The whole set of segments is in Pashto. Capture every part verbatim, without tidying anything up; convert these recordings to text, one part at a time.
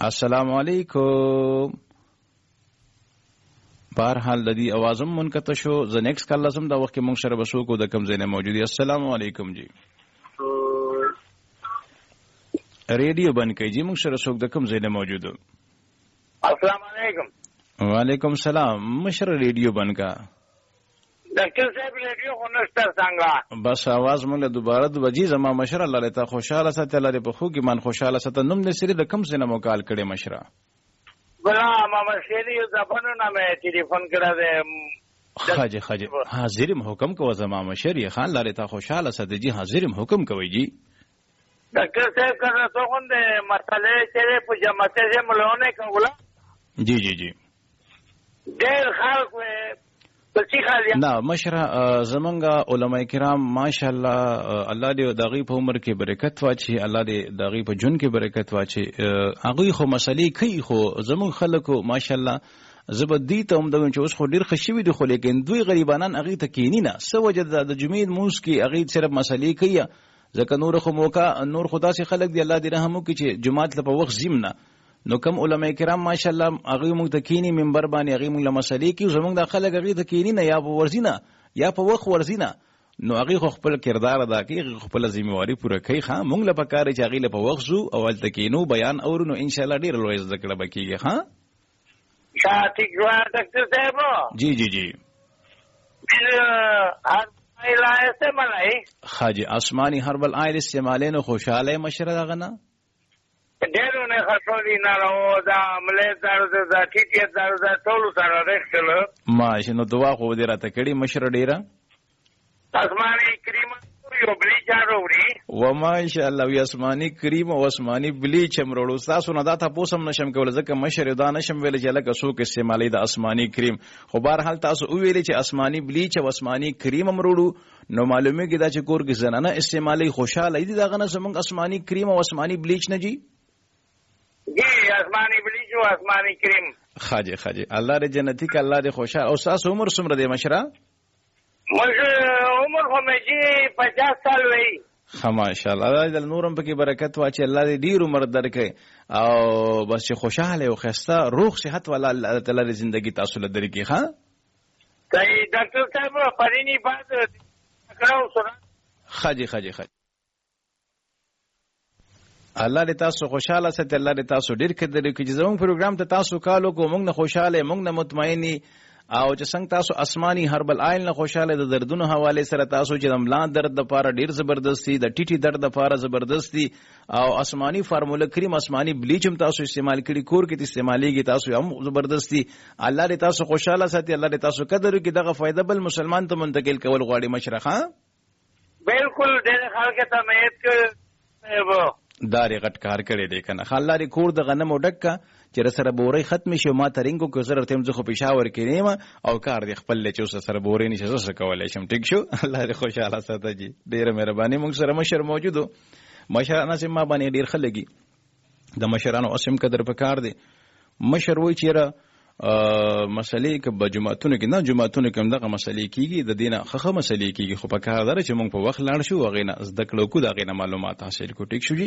السلام علیکم. بهرحال د دې اوازم منقطع شو. زه نیکسټ کال لازم دا وخت کې مونږ سره بسو کو د کم ځای نه موجود دي. السلام علیکم جی. ریډیو بند کړئ جی. مونږ سره څوک د کم ځای نه موجود. السلام علیکم. وعلیکم السلام. مشر ریډیو بند کا. ډاکټر صاحب ریډیو خو نشته څنګه؟ بس आवाज مونږ له دوباره د وجی زما مشر الله لته خوشاله ساتي. الله دې په خو کې من خوشاله ساتي. نوم دې سری د کم ځای نه مو کال کړي مشره؟ بلا ماما شری زبانو نه مې ټلیفون کړه دې. خاجه خاجه حاضرم حکم کو زما مشر یې خان الله ته خوشاله ساتي جی. حاضرم حکم کوي جی. ډاکټر صاحب کله څنګه دې مسئله چې په جماعت کې ملونه کوله؟ جی جی جی. ډېر خلک نه مشره زمونږ علماء کرام ماشاءالله الله دې دغه په عمر کې برکت واچي. الله دې دغه په جون کې برکت واچي. هغه خو مسلې کوي خو زمونږ خلکو ماشاءالله زبدي ته هم دغه چې اوس خو ډیر خشوي دي خو لیکن دوی غریبانان هغه ته کینی نه سو وجد د جمعې موس کې هغه صرف مسلې کوي ځکه نور خو موقع نور خدا سي خلک دی. الله دې رحم وکړي چې جمعات له په وخت زمنه نو کم علماء کرام ماشاءالله هغه موږ ته کینی منبر باندې هغه موږ له مسلې کې زموږ د خلک هغه ته کینی نه یا په ورزینه یا په وخت ورزینه نو هغه خپل کردار ادا کوي خپل ذمہواری پوره کوي. ها موږ له پکاره چې هغه له په وخت زو اول تکینو بیان اورونو ان شاء الله ډیر لوی ذکر بکیږي. ها شاټیک وا ډاکټر صاحب. جی جی جی. هر ایل استعمالای حاجی آسمانی هربل آیل استعمالینو خوشاله مشره دغه نه ډېرو نه خاصولي نه راو دا عمله درد دا ټیټه درد ټول سره راځل. ماشه نو دعا خو دې راته کړي مشره ډیره. آسمانی کریم یو بلیچ راوړي و ماشاء الله وی آسمانی کریم او آسمانی بلیچ هم وروړو. تاسو نه دا تاسو هم نشم کول ځکه مشره دا نشم ویل چې لکه څوک استعمالي د آسمانی کریم خو بهر حال تاسو ویل چې آسمانی بلیچ او آسمانی کریم هم وروړو نو معلومه کې دا چې کور کې زنانه استعمالي خوشاله دي دغه نه زمونږ آسمانی کریم او آسمانی بلیچ نه جی. جی آسمانی بلیچ او آسمانی کریم. خاجه خاجه الله دې جنتی ک الله دې خوشاله. او تاسو عمر څومره دی مشره؟ مجھے عمر خو مې جی پچاس سال وی. ها ماشاءالله الله دې نورم پکې برکت واچي. الله دې ډیر عمر درکې او بس چې خوشاله او خسته روح صحت والا الله تعالی دې ژوندۍ تاسو له درکې. ها صحیح ډاکټر صاحب پرینی بات کړو سره. خاجه خاجه خاجه الله دې تاسو خوشاله ساتي. الله دې تاسو ډیر کړي چې زموږ پروګرام ته تاسو کالو کو موږ نه خوشاله موږ نه مطمئني او چې څنګه تاسو آسمانی هربل آیل نه خوشاله د دردونو حواله سره تاسو چې د ملا درد د پاره ډیر زبردستی د ټیټي درد د پاره زبردستی او آسمانی فارموله کریم آسمانی بلیچ هم تاسو استعمال کړي کور کې استعماليږي تاسو هم زبردستی. الله دې تاسو خوشاله ساتي. الله دې تاسو قدر کې دغه فائدہ بل مسلمان ته منتقل کول غواړي مشرخه. بالکل ډېر خلک ته مېت کړو داري غټ کار کړی دی کنه. الله دې کور د غنمو ډکه چې سره بورې ختم شي ما ترنګو کو سره تم زه خو پېښور کې نیم او کار دې خپل لچ سره بورې نشه زه کولای شم. ټیک شو. الله دې خوشاله ساته جی. ډېر مهرباني. موږ سره مشر موجودو مشرانو سم ما باندې ډېر خلګي د مشرانو اسم قدر په کار دی. مشر وای چیرې مسلې ک بجماعتونو کې نه جماعتونو کې دغه مسلې کیږي د دینه خخه مسلې کیږي خو په کار دره چې موږ په وخت لاړ شو هغه نه زده کړو کو دغه نه معلومات حاصل کو. ټیک شو جی.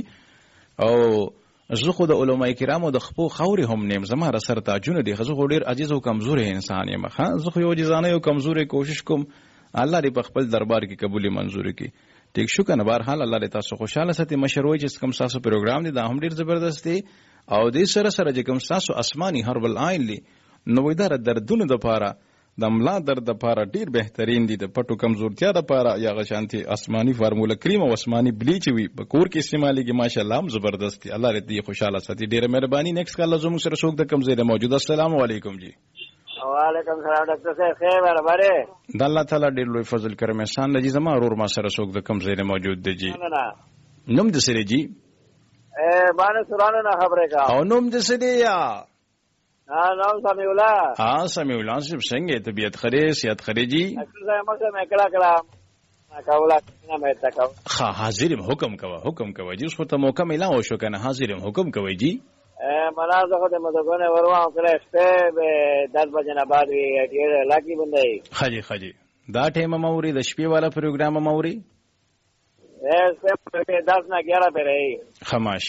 او زه خو د علماء کرامو د خپو خوري هم نیم زما را سره تاجونه دي. خو ډیر عاجز او کمزور انسان یم. ها زه خو یو جزانه یو کمزوري کوشش کوم. الله دې په خپل دربار کې قبولي منزوري کړي. ټیک شو کنه. بهر حال الله دې تاسو خوشاله ساتي. مشروع چې کوم تاسو پروګرام دي دا هم ډیر زبردست دی او دې سره سره چې کوم تاسو آسماني هربل آیل دي نو اداره دردونه د پاره د ملا درد د پاره ډیر بهترین دي. د پټو کمزورتیا د پاره یا غشانتي آسماني فارموله کریم او آسماني بلیچ وي په کور کې استعماليږي. ماشاءالله هم زبردست دي. الله دې خوشاله ساتي. ډیره مهرباني. نیکسټ کال زموږ سره څوک د کمزوري موجود. السلام علیکم جی. وعلیکم السلام ډاکټر صاحب خیر برابر. د الله تعالی ډیر لوی فضل کرم احسان لږی زما ورور ما سره څوک د کمزوري موجود دی جی. نوم د سره جی ا باندې سورانه نه خبره کا او نوم د سره یا ها نام سمیع الله. ها سمیع الله صاحب څنګه طبیعت خره صحت خره جی؟ اکثر مکه مې کلا کلا کاولا نه مې تکاو. ها حاضرم حکم کوا حکم کوا جی. اوس ته موقع ملا او شو کنه حاضرم حکم کوي جی. ا منازه خو د مدغونه وروا کړه شپه به دس بجې نه بعد وی ډیر لاکی بندای. خاجي خاجي دا ټیم موري د شپې والا پروګرام موري. ا سم په دس نه ګیارہ په رہی. خماش